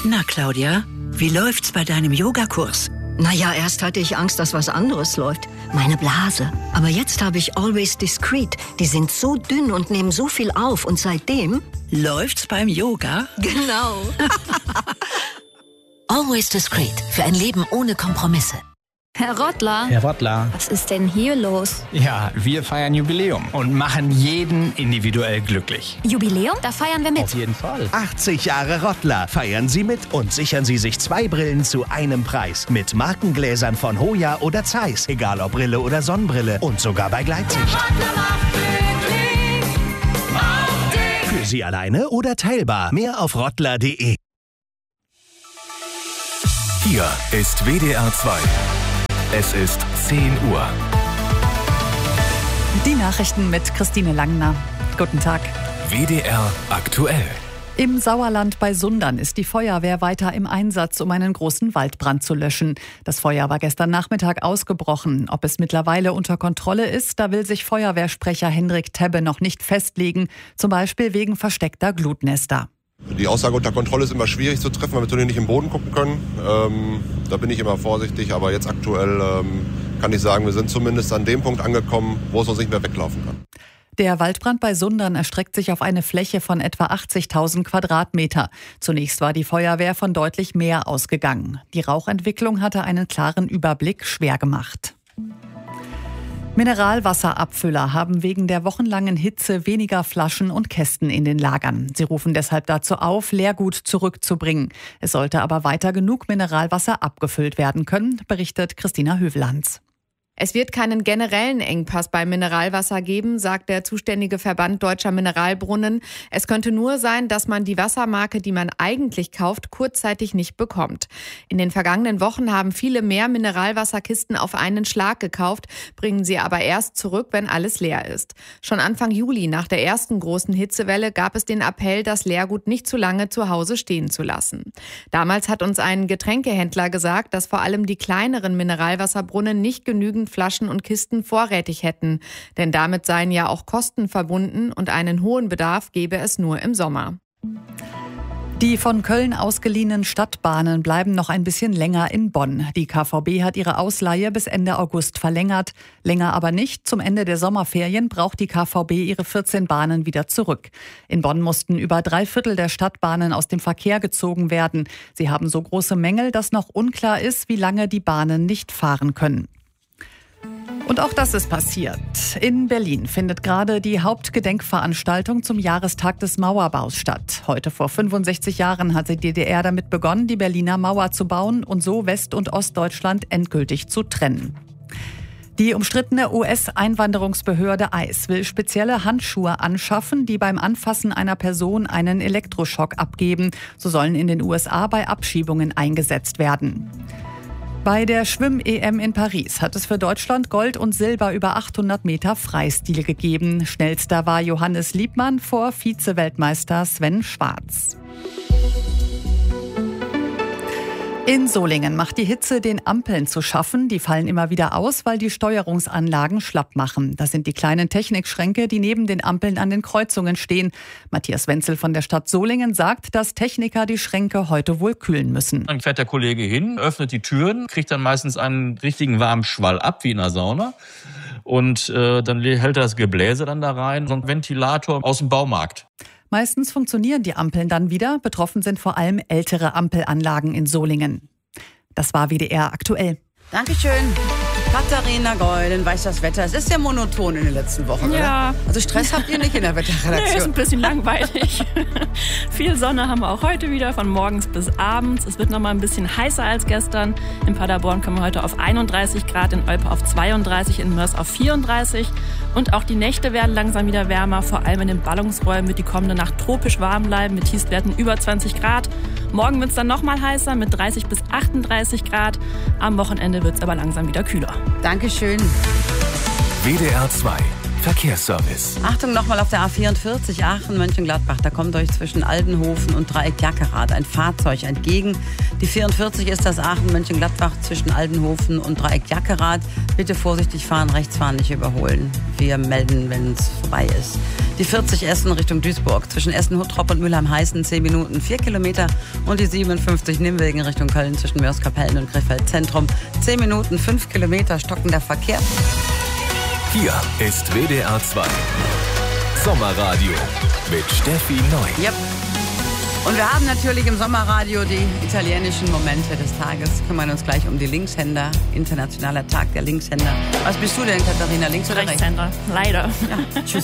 Na, Claudia, wie läuft's bei deinem Yogakurs? Naja, erst hatte ich Angst, dass was anderes läuft. Meine Blase. Aber jetzt habe ich Always Discreet. Die sind so dünn und nehmen so viel auf. Und seitdem... Läuft's beim Yoga? Genau. Always Discreet. Für ein Leben ohne Kompromisse. Herr Rottler. Herr Rottler. Was ist denn hier los? Ja, wir feiern Jubiläum und machen jeden individuell glücklich. Jubiläum? Da feiern wir mit. Auf jeden Fall. 80 Jahre Rottler. Feiern Sie mit und sichern Sie sich 2 Brillen zu einem Preis. Mit Markengläsern von Hoya oder Zeiss. Egal ob Brille oder Sonnenbrille. Und sogar bei Gleitsicht. Für Sie alleine oder teilbar. Mehr auf rottler.de. Hier ist WDR 2. Es ist 10 Uhr. Die Nachrichten mit Christine Langner. Guten Tag. WDR aktuell. Im Sauerland bei Sundern ist die Feuerwehr weiter im Einsatz, um einen großen Waldbrand zu löschen. Das Feuer war gestern Nachmittag ausgebrochen. Ob es mittlerweile unter Kontrolle ist, da will sich Feuerwehrsprecher Hendrik Tebbe noch nicht festlegen. Zum Beispiel wegen versteckter Glutnester. Die Aussage unter Kontrolle ist immer schwierig zu treffen, weil wir natürlich nicht im Boden gucken können. Da bin ich immer vorsichtig, aber jetzt aktuell kann ich sagen, wir sind zumindest an dem Punkt angekommen, wo es uns nicht mehr weglaufen kann. Der Waldbrand bei Sundern erstreckt sich auf eine Fläche von etwa 80.000 Quadratmeter. Zunächst war die Feuerwehr von deutlich mehr ausgegangen. Die Rauchentwicklung hatte einen klaren Überblick schwer gemacht. Mineralwasserabfüller haben wegen der wochenlangen Hitze weniger Flaschen und Kästen in den Lagern. Sie rufen deshalb dazu auf, Leergut zurückzubringen. Es sollte aber weiter genug Mineralwasser abgefüllt werden können, berichtet Christina Hövelanz. Es wird keinen generellen Engpass beim Mineralwasser geben, sagt der zuständige Verband Deutscher Mineralbrunnen. Es könnte nur sein, dass man die Wassermarke, die man eigentlich kauft, kurzzeitig nicht bekommt. In den vergangenen Wochen haben viele mehr Mineralwasserkisten auf einen Schlag gekauft, bringen sie aber erst zurück, wenn alles leer ist. Schon Anfang Juli, nach der ersten großen Hitzewelle, gab es den Appell, das Leergut nicht zu lange zu Hause stehen zu lassen. Damals hat uns ein Getränkehändler gesagt, dass vor allem die kleineren Mineralwasserbrunnen nicht genügend Flaschen und Kisten vorrätig hätten. Denn damit seien ja auch Kosten verbunden und einen hohen Bedarf gäbe es nur im Sommer. Die von Köln ausgeliehenen Stadtbahnen bleiben noch ein bisschen länger in Bonn. Die KVB hat ihre Ausleihe bis Ende August verlängert. Länger aber nicht. Zum Ende der Sommerferien braucht die KVB ihre 14 Bahnen wieder zurück. In Bonn mussten über 3/4 der Stadtbahnen aus dem Verkehr gezogen werden. Sie haben so große Mängel, dass noch unklar ist, wie lange die Bahnen nicht fahren können. Und auch das ist passiert. In Berlin findet gerade die Hauptgedenkveranstaltung zum Jahrestag des Mauerbaus statt. Heute vor 65 Jahren hat die DDR damit begonnen, die Berliner Mauer zu bauen und so West- und Ostdeutschland endgültig zu trennen. Die umstrittene US-Einwanderungsbehörde ICE will spezielle Handschuhe anschaffen, die beim Anfassen einer Person einen Elektroschock abgeben. So sollen in den USA bei Abschiebungen eingesetzt werden. Bei der Schwimm-EM in Paris hat es für Deutschland Gold und Silber über 800 Meter Freistil gegeben. Schnellster war Johannes Liebmann vor Vize-Weltmeister Sven Schwarz. In Solingen macht die Hitze den Ampeln zu schaffen. Die fallen immer wieder aus, weil die Steuerungsanlagen schlapp machen. Das sind die kleinen Technikschränke, die neben den Ampeln an den Kreuzungen stehen. Matthias Wenzel von der Stadt Solingen sagt, dass Techniker die Schränke heute wohl kühlen müssen. Dann fährt der Kollege hin, öffnet die Türen, kriegt dann meistens einen richtigen warmen Schwall ab, wie in einer Sauna. Und dann hält er das Gebläse dann da rein, so ein Ventilator aus dem Baumarkt. Meistens funktionieren die Ampeln dann wieder. Betroffen sind vor allem ältere Ampelanlagen in Solingen. Das war WDR aktuell. Dankeschön. Katharina Geulen weiß das Wetter. Es ist sehr monoton in den letzten Wochen, ja. Oder? Also Stress habt ihr nicht in der Wetterredaktion? Nee, ist ein bisschen langweilig. Viel Sonne haben wir auch heute wieder, von morgens bis abends. Es wird noch mal ein bisschen heißer als gestern. In Paderborn kommen wir heute auf 31 Grad, in Olpe auf 32, in Mörs auf 34. Und auch die Nächte werden langsam wieder wärmer. Vor allem in den Ballungsräumen wird die kommende Nacht tropisch warm bleiben mit Tiefstwerten über 20 Grad. Morgen wird es dann noch mal heißer mit 30 bis 38 Grad. Am Wochenende wird es aber langsam wieder kühler. Dankeschön. WDR 2 Verkehrsservice. Achtung, nochmal auf der A44 Aachen-Mönchengladbach. Da kommt euch zwischen Aldenhofen und Dreieck Jackerath ein Fahrzeug entgegen. Die 44 ist das Aachen-Mönchengladbach zwischen Aldenhofen und Dreieck Jackerath. Bitte vorsichtig fahren, rechts fahren, nicht überholen. Wir melden, wenn es vorbei ist. Die 40 Essen Richtung Duisburg. Zwischen Essen-Huttrop und Mülheim-Heißen 10 Minuten 4 Kilometer. Und die 57 Nimwegen Richtung Köln zwischen Mörs-Kapellen und Krefeld Zentrum 10 Minuten 5 Kilometer stockender Verkehr. Hier ist WDR 2 Sommerradio mit Steffi Neu. Yep. Und wir haben natürlich im Sommerradio die italienischen Momente des Tages. Kümmern uns gleich um die Linkshänder. Internationaler Tag der Linkshänder. Was bist du denn, Katharina? Links oder rechts? Rechtshänder, leider. Ja, tschüss.